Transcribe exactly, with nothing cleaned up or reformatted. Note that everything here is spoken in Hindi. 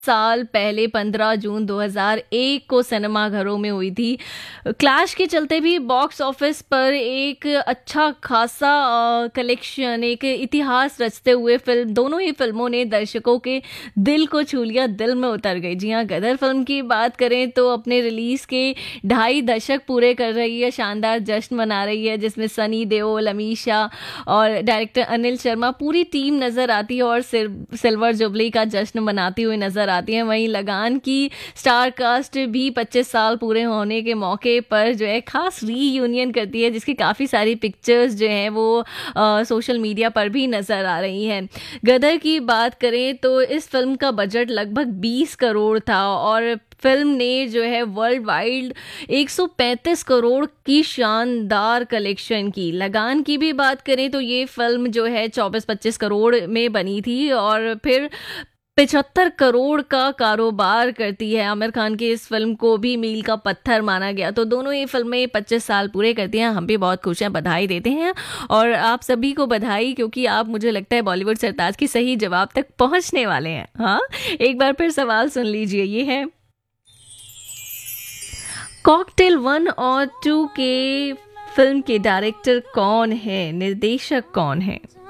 साल पहले पंद्रह जून दो हज़ार एक को सिनेमाघरों में हुई थी। क्लैश के चलते भी बॉक्स ऑफिस पर एक अच्छा खासा कलेक्शन, एक इतिहास रचते हुए फिल्म, दोनों ही फिल्मों ने दर्शकों के दिल को छू लिया, दिल में उतर गई। जी हाँ, गदर फिल्म की बात करें तो अपने रिलीज के ढाई दशक पूरे कर रही है, शानदार जश्न मना रही है, जिसमें सनी देओल, अमीषा और डायरेक्टर अनिल शर्मा, पूरी टीम नजर आती है और सिल्वर जुबली का जश्न मनाती हुई नजर आती हैं। वहीं लगान की स्टार कास्ट भी पच्चीस साल पूरे होने के मौके पर जो है खास रीयूनियन करती है, जिसकी काफ़ी सारी पिक्चर्स जो हैं वो आ, सोशल मीडिया पर भी नज़र आ रही हैं। गदर की बात करें तो इस फिल्म का बजट लगभग बीस करोड़ था और फिल्म ने जो है वर्ल्ड वाइड एक सौ पैंतीस करोड़ की शानदार कलेक्शन की। लगान की भी बात करें तो ये फिल्म जो है चौबीस पच्चीस करोड़ में बनी थी और फिर पचहत्तर करोड़ का कारोबार करती है। आमिर खान की इस फिल्म को भी मील का पत्थर माना गया। तो दोनों ही फिल्में पच्चीस साल पूरे करती हैं। हम भी बहुत खुश हैं, बधाई देते हैं और आप सभी को बधाई, क्योंकि आप, मुझे लगता है, बॉलीवुड सरताज की सही जवाब तक पहुंचने वाले हैं। हाँ, एक बार फिर सवाल सुन लीजिए। ये है, कॉकटेल वन और टू के फिल्म के डायरेक्टर कौन है, निर्देशक कौन है?